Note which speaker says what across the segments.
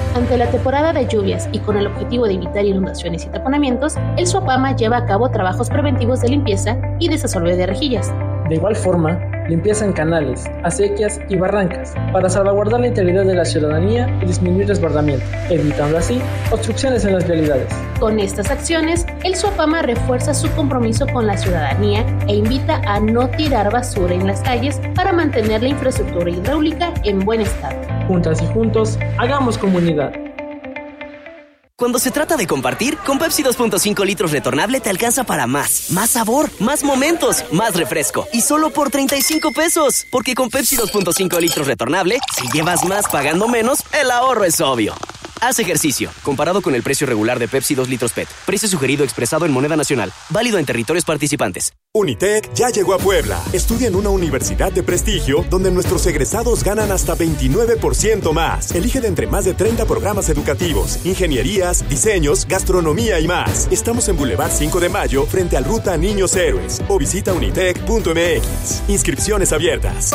Speaker 1: Ante la temporada de lluvias y con el objetivo de evitar inundaciones y taponamientos, el SUAPAMA lleva a cabo trabajos preventivos de limpieza y desasolve de rejillas.
Speaker 2: De igual forma, limpieza en canales, acequias y barrancas para salvaguardar la integridad de la ciudadanía y disminuir desbordamiento, evitando así obstrucciones en las vialidades.
Speaker 1: Con estas acciones, el SUAPAMA refuerza su compromiso con la ciudadanía e invita a no tirar basura en las calles para mantener la infraestructura hidráulica en buen estado.
Speaker 2: Juntas y juntos, hagamos comunidad.
Speaker 3: Cuando se trata de compartir, con Pepsi 2.5 litros retornable te alcanza para más. Más sabor, más momentos, más refresco. Y solo por 35 pesos. Porque con Pepsi 2.5 litros retornable, si llevas más pagando menos, el ahorro es obvio. Haz ejercicio. Comparado con el precio regular de Pepsi 2 litros PET. Precio sugerido expresado en moneda nacional. Válido en territorios participantes.
Speaker 4: Unitec ya llegó a Puebla. Estudia en una universidad de prestigio donde nuestros egresados ganan hasta 29% más. Elige de entre más de 30 programas educativos, ingenierías, diseños, gastronomía y más. Estamos en Boulevard 5 de Mayo frente al Ruta Niños Héroes o visita unitec.mx. Inscripciones abiertas.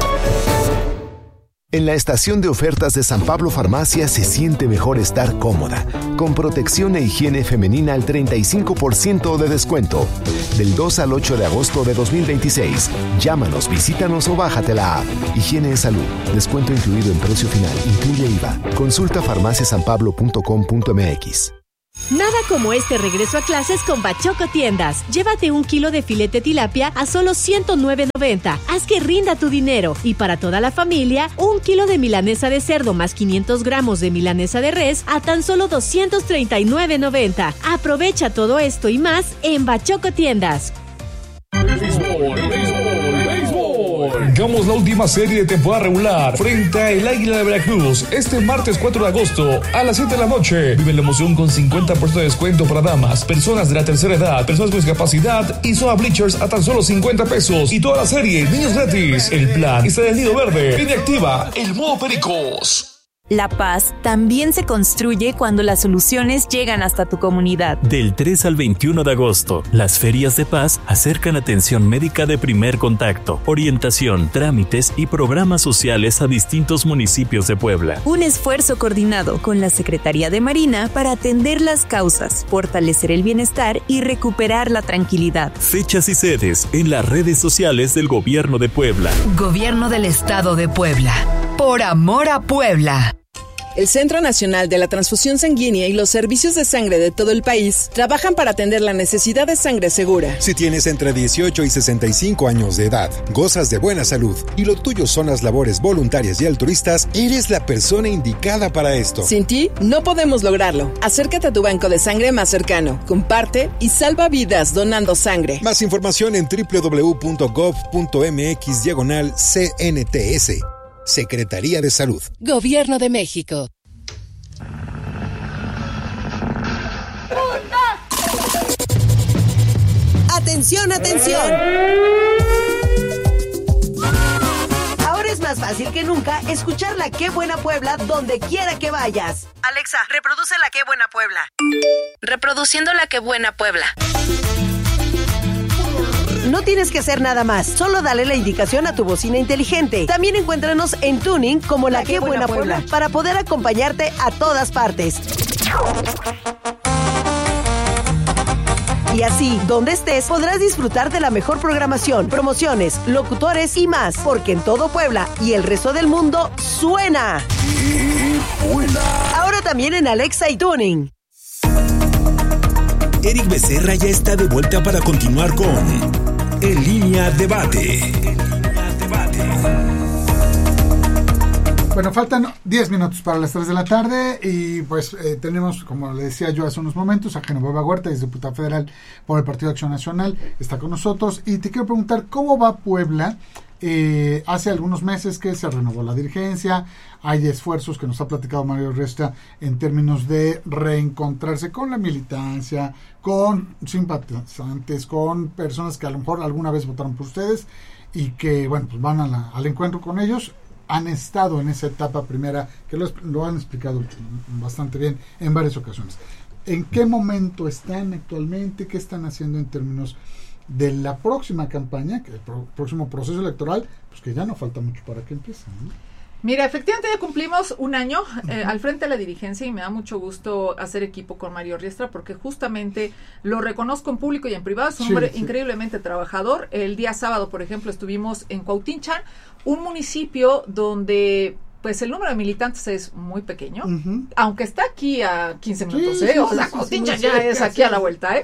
Speaker 5: En la estación de ofertas de San Pablo Farmacia se siente mejor estar cómoda, con protección e higiene femenina al 35% de descuento. Del 2 al 8 de agosto de 2026. Llámanos, visítanos o bájate la app. Higiene en salud. Descuento incluido en precio final. Incluye IVA. Consulta farmaciasanpablo.com.mx.
Speaker 6: Nada como este regreso a clases con Bachoco Tiendas. Llévate 1 kilo de filete tilapia a solo $109.90. Haz que rinda tu dinero. Y para toda la familia, 1 kilo de milanesa de cerdo más 500 gramos de milanesa de res a tan solo $239.90. Aprovecha todo esto y más en Bachoco Tiendas.
Speaker 7: Arrancamos la última serie de temporada regular frente a el Águila de Veracruz este martes 4 de agosto a las 7 de la noche. Vive la emoción con 50% de descuento para damas, personas de la tercera edad, personas con discapacidad y zona bleachers a tan solo 50 pesos. Y toda la serie, niños gratis. El plan está en el Nido Verde. Viene activa el modo Pericos.
Speaker 8: La paz también se construye cuando las soluciones llegan hasta tu comunidad.
Speaker 9: Del 3 al 21 de agosto, las ferias de paz acercan atención médica de primer contacto, orientación, trámites y programas sociales a distintos municipios de Puebla.
Speaker 8: Un esfuerzo coordinado con la Secretaría de Marina para atender las causas, fortalecer el bienestar y recuperar la tranquilidad.
Speaker 9: Fechas y sedes en las redes sociales del Gobierno de Puebla.
Speaker 10: Gobierno del Estado de Puebla. Por amor a Puebla.
Speaker 11: El Centro Nacional de la Transfusión Sanguínea y los servicios de sangre de todo el país trabajan para atender la necesidad de sangre segura.
Speaker 12: Si tienes entre 18 y 65 años de edad, gozas de buena salud y lo tuyo son las labores voluntarias y altruistas, eres la persona indicada para esto.
Speaker 11: Sin ti, no podemos lograrlo. Acércate a tu banco de sangre más cercano, comparte y salva vidas donando sangre.
Speaker 12: Más información en www.gov.mx/CNTS. Secretaría de Salud.
Speaker 10: Gobierno de México.
Speaker 13: ¡Atención, atención! Ahora es más fácil que nunca escuchar la Qué Buena Puebla donde quiera que vayas. Alexa, reproduce la Qué Buena Puebla.
Speaker 14: Reproduciendo la Qué Buena Puebla.
Speaker 13: No tienes que hacer nada más, solo dale la indicación a tu bocina inteligente. También encuéntranos en Tuning como la Qué Buena Puebla para poder acompañarte a todas partes. Y así, donde estés, podrás disfrutar de la mejor programación, promociones, locutores y más, porque en todo Puebla y el resto del mundo suena. Ahora también en Alexa y Tuning.
Speaker 15: Eric Becerra ya está de vuelta para continuar con En Línea Debate.
Speaker 16: Bueno, faltan 10 minutos para las 3 de la tarde y pues tenemos, como le decía yo hace unos momentos, a Genoveva Huerta, es diputada federal por el Partido de Acción Nacional, está con nosotros y te quiero preguntar cómo va Puebla. Hace algunos meses que se renovó la dirigencia, hay esfuerzos que nos ha platicado Mario Resta en términos de reencontrarse con la militancia, con simpatizantes, con personas que a lo mejor alguna vez votaron por ustedes y que, bueno, pues van al encuentro con ellos. Han estado en esa etapa primera, que lo han explicado bastante bien en varias ocasiones. ¿En qué momento están actualmente? ¿Qué están haciendo en términos de la próxima campaña, que el próximo proceso electoral, pues que ya no falta mucho para que empiece, ¿no?
Speaker 17: Mira, efectivamente ya cumplimos un año al frente de la dirigencia y me da mucho gusto hacer equipo con Mario Riestra porque justamente lo reconozco en público y en privado, es un hombre increíblemente trabajador. El día sábado, por ejemplo, estuvimos en Cuautinchan, un municipio donde pues el número de militantes es muy pequeño, aunque está aquí a 15 minutos, o sea, Cuautinchan ya es aquí a la vuelta,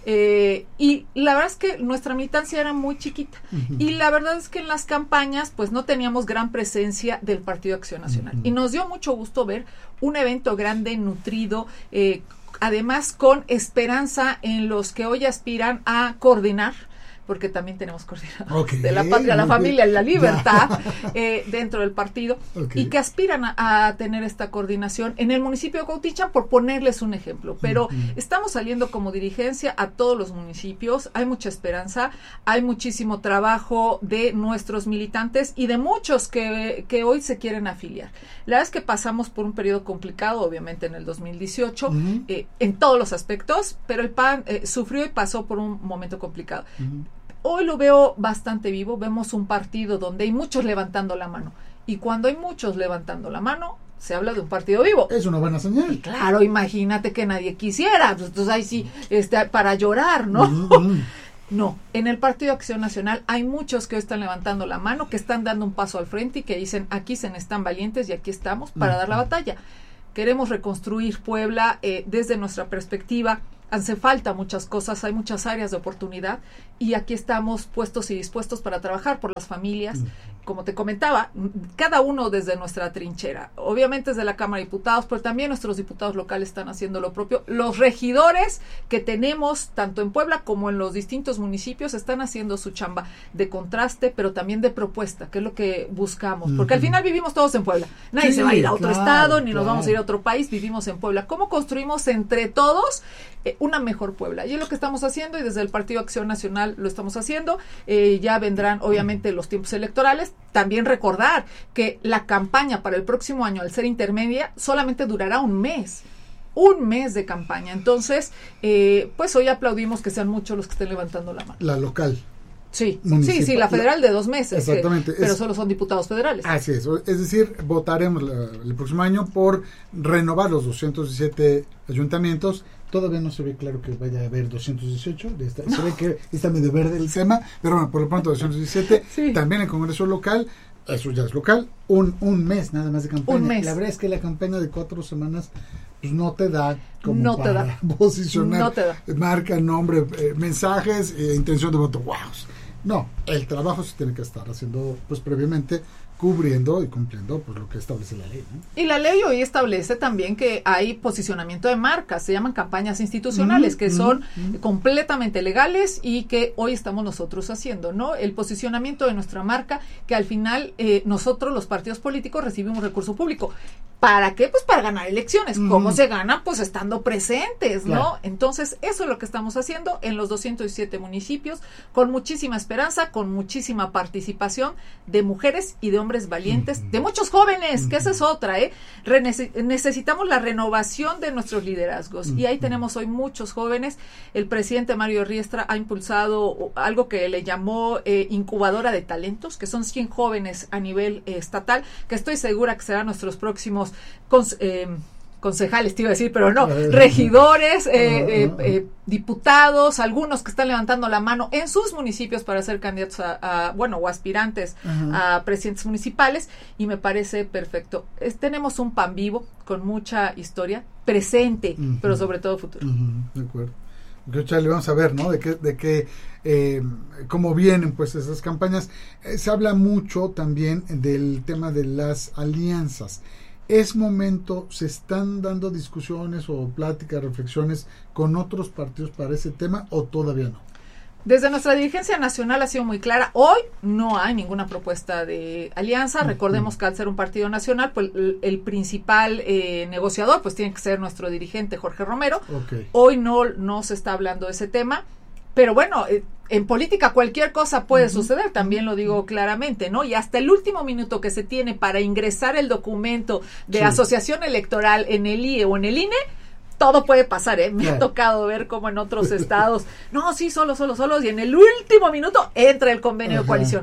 Speaker 17: y la verdad es que nuestra militancia era muy chiquita, y la verdad es que en las campañas, pues no teníamos gran presencia del Partido Acción Nacional, y nos dio mucho gusto ver un evento grande, nutrido, además con esperanza en los que hoy aspiran a coordinar, porque también tenemos coordinadores de la patria, la familia, la libertad dentro del partido, y que aspiran a tener esta coordinación en el municipio de Cuautinchan, por ponerles un ejemplo. Pero estamos saliendo como dirigencia a todos los municipios, hay mucha esperanza, hay muchísimo trabajo de nuestros militantes y de muchos que hoy se quieren afiliar. La verdad es que pasamos por un periodo complicado, obviamente en el 2018, en todos los aspectos, pero el PAN sufrió y pasó por un momento complicado. Hoy lo veo bastante vivo, vemos un partido donde hay muchos levantando la mano, y cuando hay muchos levantando la mano, se habla de un partido vivo.
Speaker 16: Es una buena señal.
Speaker 17: Claro, imagínate que nadie quisiera, pues, entonces ahí sí, para llorar, ¿no? No, en el Partido Acción Nacional hay muchos que hoy están levantando la mano, que están dando un paso al frente y que dicen, aquí se están valientes y aquí estamos para dar la batalla. Queremos reconstruir Puebla desde nuestra perspectiva. Hace falta muchas cosas, hay muchas áreas de oportunidad y aquí estamos puestos y dispuestos para trabajar por las familias. Como te comentaba, cada uno desde nuestra trinchera, obviamente desde la Cámara de Diputados, pero también nuestros diputados locales están haciendo lo propio. Los regidores que tenemos, tanto en Puebla como en los distintos municipios, están haciendo su chamba de contraste, pero también de propuesta, que es lo que buscamos, porque al final vivimos todos en Puebla. Nadie se va a ir a otro estado, ni nos vamos a ir a otro país, vivimos en Puebla. ¿Cómo construimos entre todos una mejor Puebla? Y es lo que estamos haciendo, y desde el Partido Acción Nacional lo estamos haciendo. Ya vendrán, obviamente, los tiempos electorales. También recordar que la campaña para el próximo año, al ser intermedia, solamente durará un mes de campaña. Entonces, pues hoy aplaudimos que sean muchos los que estén levantando la mano.
Speaker 16: La local.
Speaker 17: Sí, la federal de 2 meses.
Speaker 16: Exactamente.
Speaker 17: Pero solo son diputados federales.
Speaker 16: Así es decir, votaremos el próximo año por renovar los 217 ayuntamientos. Todavía no se ve claro que vaya a haber 218, se ve que está medio verde el tema, pero bueno, por lo pronto 217, también el Congreso local, eso ya es local, un mes nada más de campaña.
Speaker 17: Un mes.
Speaker 16: La verdad es que la campaña de 4 semanas pues no te da como para posicionar, marca, nombre, mensajes, intención de voto, wow. No, el trabajo se tiene que estar haciendo pues previamente, cubriendo y cumpliendo pues lo que establece la ley, ¿no?
Speaker 17: Y la ley hoy establece también que hay posicionamiento de marcas, se llaman campañas institucionales, que son completamente legales y que hoy estamos nosotros haciendo, ¿no? El posicionamiento de nuestra marca, que al final nosotros los partidos políticos recibimos recurso público. ¿Para qué? Pues para ganar elecciones. ¿Cómo se gana? Pues estando presentes, ¿no? Claro. Entonces, eso es lo que estamos haciendo en los 207 municipios, con muchísima esperanza, con muchísima participación de mujeres y de hombres valientes, de muchos jóvenes, que esa es otra, necesitamos la renovación de nuestros liderazgos, y ahí tenemos hoy muchos jóvenes. El presidente Mario Riestra ha impulsado algo que le llamó incubadora de talentos, que son 100 jóvenes a nivel estatal, que estoy segura que serán nuestros próximos concejales, te iba a decir, pero no, regidores, diputados, algunos que están levantando la mano en sus municipios para ser candidatos o aspirantes a presidentes municipales, y me parece perfecto. Tenemos un PAN vivo, con mucha historia, presente, pero sobre todo futuro.
Speaker 16: De acuerdo. Charlie, vamos a ver, ¿no? De qué cómo vienen pues esas campañas. Se habla mucho también del tema de las alianzas. ¿Es momento, se están dando discusiones o pláticas, reflexiones con otros partidos para ese tema, o todavía no?
Speaker 17: Desde nuestra dirigencia nacional ha sido muy clara. Hoy no hay ninguna propuesta de alianza. Recordemos que al ser un partido nacional, pues el principal negociador pues tiene que ser nuestro dirigente Jorge Romero. Hoy no se está hablando de ese tema. Pero bueno, en política cualquier cosa puede suceder, también lo digo claramente, ¿no? Y hasta el último minuto que se tiene para ingresar el documento de asociación electoral en el IE o en el INE, todo puede pasar, ¿eh? Me ha tocado ver cómo en otros estados, no, sí, solos, y en el último minuto entra el convenio de coalición.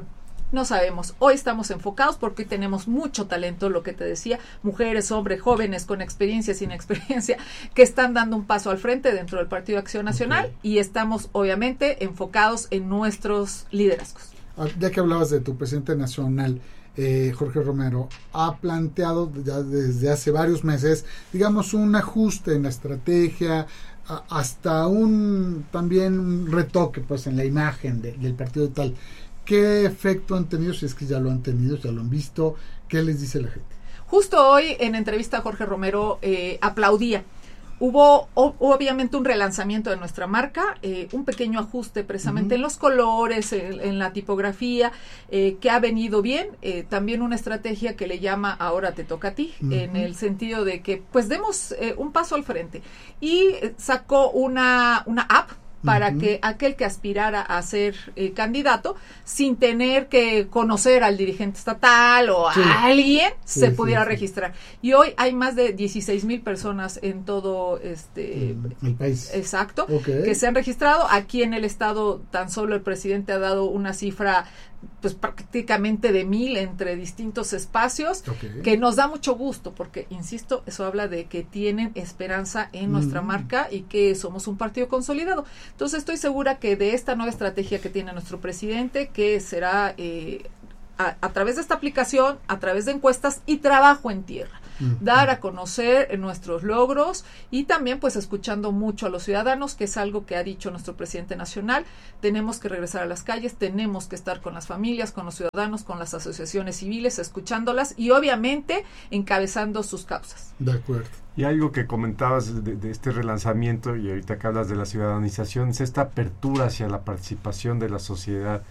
Speaker 17: No sabemos. Hoy estamos enfocados porque hoy tenemos mucho talento, lo que te decía, mujeres, hombres, jóvenes, con experiencia, sin experiencia, que están dando un paso al frente dentro del Partido Acción Nacional y estamos obviamente enfocados en nuestros liderazgos.
Speaker 16: Ya que hablabas de tu presidente nacional, Jorge Romero, ha planteado ya desde hace varios meses, digamos, un ajuste en la estrategia, hasta también un retoque pues en la imagen del partido y tal. ¿Qué efecto han tenido? Si es que ya lo han tenido, ya lo han visto. ¿Qué les dice la gente?
Speaker 17: Justo hoy en entrevista a Jorge Romero aplaudía. Hubo obviamente un relanzamiento de nuestra marca, un pequeño ajuste precisamente en los colores, en la tipografía, que ha venido bien. También una estrategia que le llama Ahora te toca a ti, en el sentido de que pues demos un paso al frente. Y sacó una app para que aquel que aspirara a ser candidato, sin tener que conocer al dirigente estatal o a alguien, se pudiera registrar. Y hoy hay más de 16,000 personas en todo
Speaker 16: el país.
Speaker 17: Exacto, que se han registrado. Aquí en el estado tan solo el presidente ha dado una cifra pues prácticamente de 1,000 entre distintos espacios, que nos da mucho gusto porque, insisto, eso habla de que tienen esperanza en nuestra marca y que somos un partido consolidado. Entonces estoy segura que de esta nueva estrategia que tiene nuestro presidente, que será a través de esta aplicación, a través de encuestas y trabajo en tierra, dar a conocer nuestros logros y también pues escuchando mucho a los ciudadanos, que es algo que ha dicho nuestro presidente nacional. Tenemos que regresar a las calles, tenemos que estar con las familias, con los ciudadanos, con las asociaciones civiles, escuchándolas y obviamente encabezando sus causas.
Speaker 16: De acuerdo.
Speaker 18: Y algo que comentabas de este relanzamiento, y ahorita que hablas de la ciudadanización, es esta apertura hacia la participación de la sociedad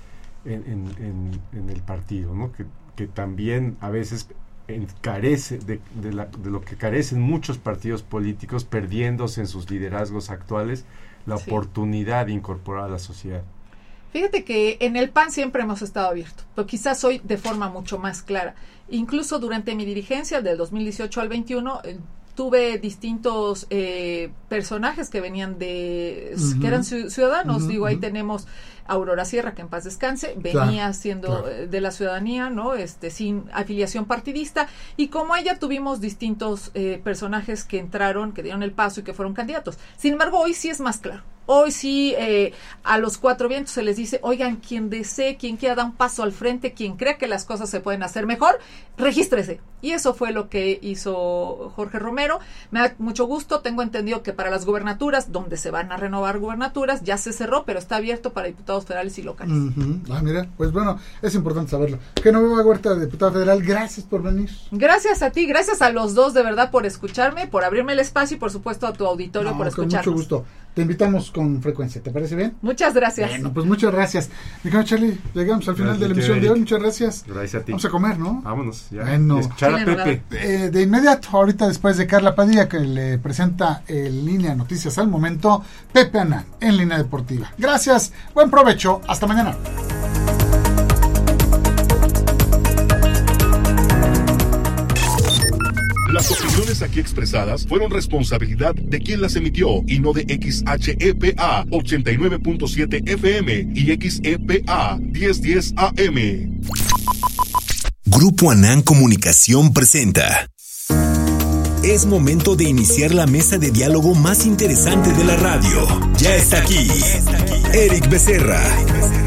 Speaker 18: en el partido, ¿no? Que también a veces carece de lo que carecen muchos partidos políticos, perdiéndose en sus liderazgos actuales la oportunidad de incorporar a la sociedad.
Speaker 17: Fíjate que en el PAN siempre hemos estado abiertos, pero quizás hoy de forma mucho más clara. Incluso durante mi dirigencia del 2018 al 21 tuve distintos personajes que venían que eran ciudadanos. Ahí tenemos Aurora Sierra, que en paz descanse, venía siendo de la ciudadanía, ¿no? Sin afiliación partidista, y como ella tuvimos distintos personajes que entraron, que dieron el paso y que fueron candidatos. Sin embargo, hoy sí es más claro. Hoy sí, a los cuatro vientos se les dice, oigan, quien desee, quien quiera dar un paso al frente, quien crea que las cosas se pueden hacer mejor, regístrese. Y eso fue lo que hizo Jorge Romero. Me da mucho gusto. Tengo entendido que para las gubernaturas, donde se van a renovar gubernaturas, ya se cerró, pero está abierto para diputados federales y locales.
Speaker 16: Mira, pues bueno, es importante saberlo. Genoveva Huerta, diputada federal, gracias por venir.
Speaker 17: Gracias a ti, gracias a los dos de verdad por escucharme, por abrirme el espacio y por supuesto a tu auditorio por escucharnos.
Speaker 16: Con mucho gusto. Te invitamos con frecuencia, ¿te parece bien?
Speaker 17: Muchas gracias.
Speaker 16: Bueno, pues muchas gracias. Mi querido Charlie, llegamos al final de la emisión de hoy. Muchas gracias.
Speaker 18: Gracias a ti.
Speaker 16: Vamos a comer, ¿no?
Speaker 18: Vámonos, ya.
Speaker 16: Bueno.
Speaker 18: Escuchar a Pepe.
Speaker 16: De inmediato, ahorita después de Carla Padilla, que le presenta en Línea Noticias al Momento, Pepe Anán, en Línea Deportiva. Gracias, buen provecho, hasta mañana.
Speaker 19: Las opiniones aquí expresadas fueron responsabilidad de quien las emitió y no de XHEPA 89.7 FM y XEPA 1010 AM.
Speaker 15: Grupo Anán Comunicación presenta. Es momento de iniciar la mesa de diálogo más interesante de la radio. Ya está aquí. Eric Becerra.